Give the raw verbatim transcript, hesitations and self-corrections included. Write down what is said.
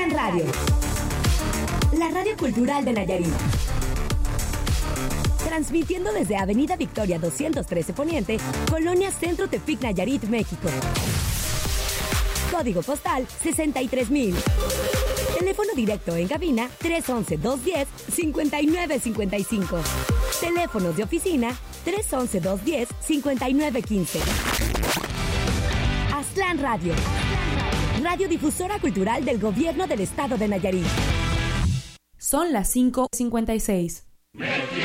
Aztlán Radio, la radio cultural de Nayarit. Transmitiendo desde Avenida Victoria doscientos trece Poniente, Colonia Centro Tepic, Nayarit, México. Código postal sesenta y tres mil. Teléfono directo en cabina tres once, dos diez, cincuenta y nueve cincuenta y cinco. Teléfonos de oficina tres once, dos diez, cincuenta y nueve quince. Aztlán Radio, radiodifusora cultural del Gobierno del Estado de Nayarit. Son las cinco cincuenta y seis.